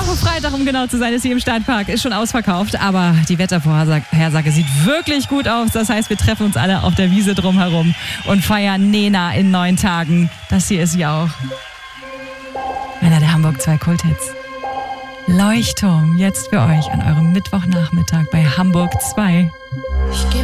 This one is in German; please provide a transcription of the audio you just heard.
Freitag, um genau zu sein, ist hier im Stadtpark. Ist schon ausverkauft, aber die Wettervorhersage sieht wirklich gut aus. Das heißt, wir treffen uns alle auf der Wiese drumherum und feiern Nena in 9 Tagen. Das hier ist Jauch. Einer der Hamburg 2 Kulthits. Leuchtturm, jetzt für euch an eurem Mittwochnachmittag bei Hamburg 2.